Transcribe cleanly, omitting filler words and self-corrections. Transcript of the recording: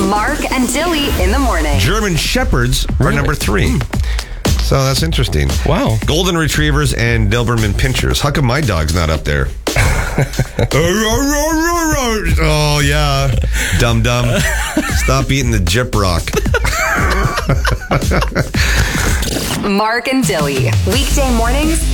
Mark and Dilly in the morning. German Shepherds are number 3. So that's interesting. Wow. Golden Retrievers and Doberman Pinschers. How come my dog's not up there? Oh, yeah. Dum. Stop eating the Jip Rock. Mark and Dilly. Weekday mornings